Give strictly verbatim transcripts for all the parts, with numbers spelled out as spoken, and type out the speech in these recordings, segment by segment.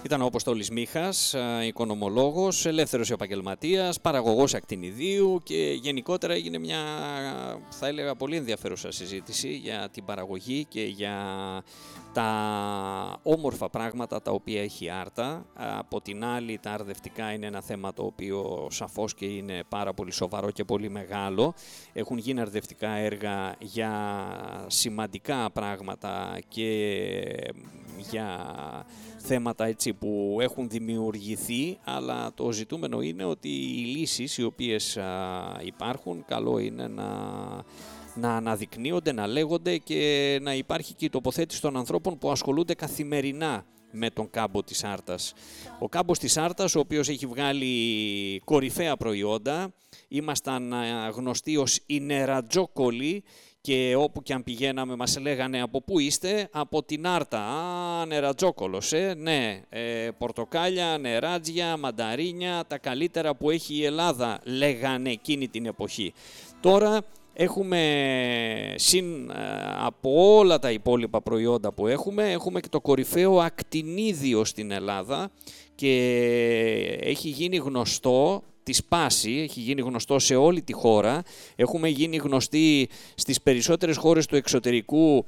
Ήταν ο Αποστόλης Μίχας, οικονομολόγος, ελεύθερος επαγγελματίας, παραγωγός ακτινιδίου και γενικότερα έγινε μια, θα έλεγα, πολύ ενδιαφέρουσα συζήτηση για την παραγωγή και για τα όμορφα πράγματα τα οποία έχει η Άρτα. Από την άλλη, τα αρδευτικά είναι ένα θέμα το οποίο σαφώς και είναι πάρα πολύ σοβαρό και πολύ μεγάλο. Έχουν γίνει αρδευτικά έργα για σημαντικά πράγματα και για θέματα έτσι που έχουν δημιουργηθεί, αλλά το ζητούμενο είναι ότι οι λύσεις οι οποίες α, υπάρχουν, καλό είναι να, να αναδεικνύονται, να λέγονται και να υπάρχει και η τοποθέτηση των ανθρώπων που ασχολούνται καθημερινά με τον κάμπο της Άρτας. Ο κάμπος της Άρτας, ο οποίος έχει βγάλει κορυφαία προϊόντα, ήμασταν γνωστοί ως οι νερατζόκολοι, και όπου και αν πηγαίναμε μας λέγανε από πού είστε, από την Άρτα. Α, νερατζόκολος, ε, ναι, ε, πορτοκάλια, νεράτζια, μανταρίνια, τα καλύτερα που έχει η Ελλάδα, λέγανε εκείνη την εποχή. Τώρα έχουμε, συν από όλα τα υπόλοιπα προϊόντα που έχουμε, έχουμε και το κορυφαίο ακτινίδιο στην Ελλάδα και έχει γίνει γνωστό, τη σπάση, έχει γίνει γνωστό σε όλη τη χώρα. Έχουμε γίνει γνωστοί στις περισσότερες χώρες του εξωτερικού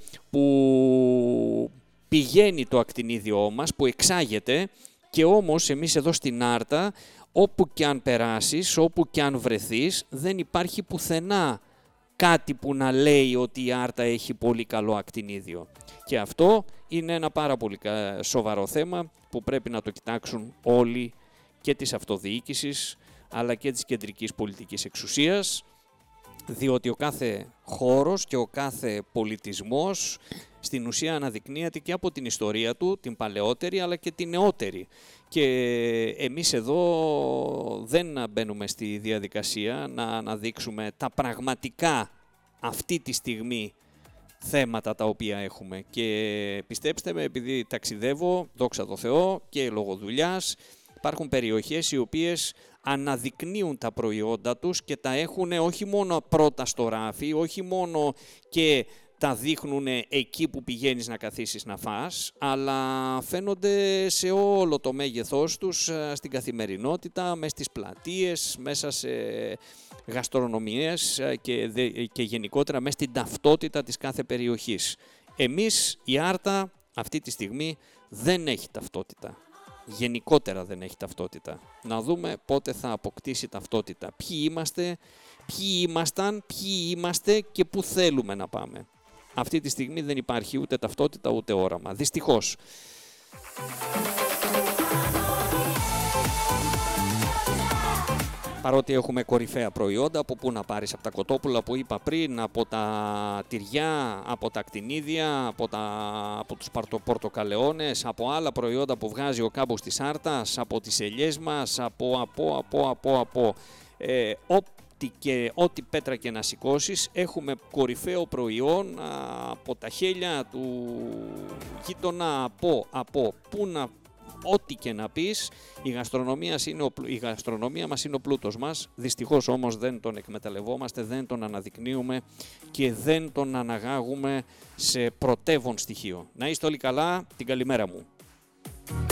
που πηγαίνει το ακτινίδιό μας, που εξάγεται, και όμως εμείς εδώ στην Άρτα, όπου και αν περάσεις, όπου και αν βρεθείς, δεν υπάρχει πουθενά κάτι που να λέει ότι η Άρτα έχει πολύ καλό ακτινίδιο. Και αυτό είναι ένα πάρα πολύ σοβαρό θέμα που πρέπει να το κοιτάξουν όλοι, και της αυτοδιοίκησης αλλά και της κεντρικής πολιτικής εξουσίας, διότι ο κάθε χώρος και ο κάθε πολιτισμός στην ουσία αναδεικνύεται και από την ιστορία του, την παλαιότερη αλλά και την νεότερη. Και εμείς εδώ δεν μπαίνουμε στη διαδικασία να αναδείξουμε τα πραγματικά αυτή τη στιγμή θέματα τα οποία έχουμε. Και πιστέψτε με, επειδή ταξιδεύω, δόξα τω Θεώ, και λόγω δουλειάς, υπάρχουν περιοχές οι οποίες αναδεικνύουν τα προϊόντα τους και τα έχουν όχι μόνο πρώτα στο ράφι, όχι μόνο και τα δείχνουν εκεί που πηγαίνεις να καθίσεις να φας, αλλά φαίνονται σε όλο το μέγεθός τους στην καθημερινότητα, μέσα στις πλατείες, μέσα σε γαστρονομίες και, και γενικότερα μέσα στην ταυτότητα της κάθε περιοχής. Εμείς, η Άρτα, αυτή τη στιγμή δεν έχει ταυτότητα. Γενικότερα δεν έχει ταυτότητα. Να δούμε πότε θα αποκτήσει ταυτότητα. Ποιοι είμαστε, ποιοι ήμασταν, ποιοι είμαστε και πού θέλουμε να πάμε. Αυτή τη στιγμή δεν υπάρχει ούτε ταυτότητα ούτε όραμα. Δυστυχώς. Παρότι έχουμε κορυφαία προϊόντα, από πού να πάρεις, από τα κοτόπουλα που είπα πριν, από τα τυριά, από τα ακτινίδια, από, τα, από τους πορτοκαλεώνες, από άλλα προϊόντα που βγάζει ο κάμπος της Άρτας, από τις ελιές μας, από, από, από, από, από. Ε, ό,τι, και, ό,τι πέτρα και να σηκώσεις, έχουμε κορυφαίο προϊόν από τα χέλια του γείτονα, από, από, πού να ό,τι και να πεις, η γαστρονομία, είναι ο, η γαστρονομία μας είναι ο πλούτος μας. Δυστυχώς όμως δεν τον εκμεταλλευόμαστε, δεν τον αναδεικνύουμε και δεν τον αναγάγουμε σε πρωτεύον στοιχείο. Να είστε όλοι καλά, την καλημέρα μου.